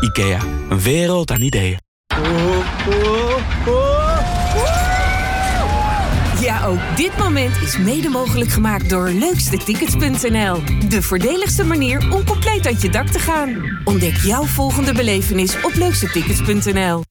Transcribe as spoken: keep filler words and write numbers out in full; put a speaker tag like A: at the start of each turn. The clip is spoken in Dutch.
A: IKEA, een wereld aan ideeën.
B: Ja, ook dit moment is mede mogelijk gemaakt door leukstetickets punt n l. De voordeligste manier om compleet uit je dak te gaan. Ontdek jouw volgende belevenis op leukstetickets punt n l.